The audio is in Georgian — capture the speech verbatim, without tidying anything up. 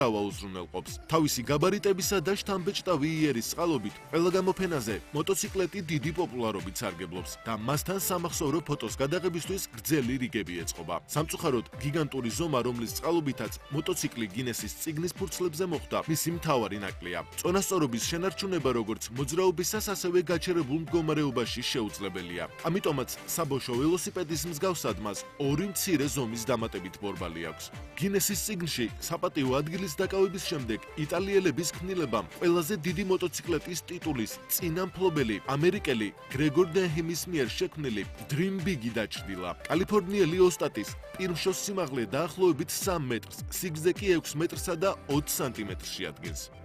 უზრუნველყოფს. თავისი გაბარიტებისა და შთამბეჭდავი იერის წყალობით ყველა გამოფენაზე მოტოციკლეტი დიდი პოპულარობით სარგებლობს და მასთან სამახსოვრო ფოტოს გადაღებისთვის გრძელი რიგები ეწყობა. სამწუხაროდ, გიგანტური ზომა, რომლის წყალობითაც მოტოციკლი გინესის წიგნის ფურცლებზე მოხვდა, მისი მთავარი ნაკლია. წონასწორობის შენარჩუნება როგორც მოძრაობისას, ასევე გაჩერებულ მდგომარეობაში შეუძლებელია. ამიტომაც საბოშო ველოსიპედის მსგავსად მას ორი მცირე ზომის დამატებით ბორბალი აქვს. გინესის წიგნში საპატიო ადგილის დაკავების შემდეგ იტალიელების ქმნილებამ ყველაზე დიდი მოტოციკლეტის ტიტულის წინა მფლობელი ამერიკელი გრეგორ დენჰემის მიერ შექმნილი Dream Big-ი დაჩრდილა. კალიფორნიელი ოსტატის პირმშოს სიმაღლე დაახლოებით სამ მეტრს, სიგრძე კი ექვს მეტრსა და ოცი სანტიმეტრს შეადგენს.